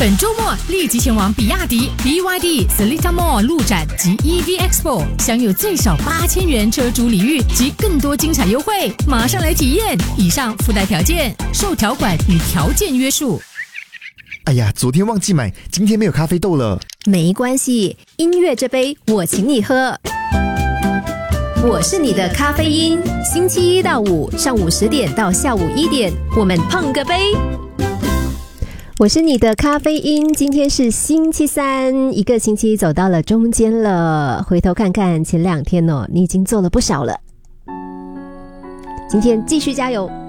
本周末立即前往比亚迪 BYD Seletar Mall 路展及 EV Expo， 享有最少8000元车主礼遇及更多精彩优惠，马上来体验！以上附带条件，受条款与条件约束。 哎呀，昨天忘记买，今天没有咖啡豆了。 没关系，音乐这杯我请你喝。我是你的咖啡因，星期一到五上午10点到下午1点，我们碰个杯。我是你的咖啡因，今天是星期三，一个星期走到了中间了。回头看看前2天哦，你已经做了不少了。今天继续加油。